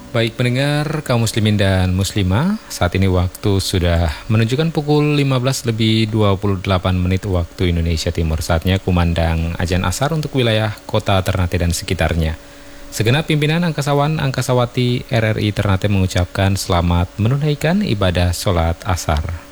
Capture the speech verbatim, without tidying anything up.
Baik pendengar kaum muslimin dan muslimah, saat ini waktu sudah menunjukkan pukul lima belas lebih dua puluh delapan menit waktu Indonesia Timur. Saatnya kumandang azan asar untuk wilayah kota Ternate dan sekitarnya. Segenap pimpinan angkasawan angkasawati R R I Ternate mengucapkan selamat menunaikan ibadah sholat asar.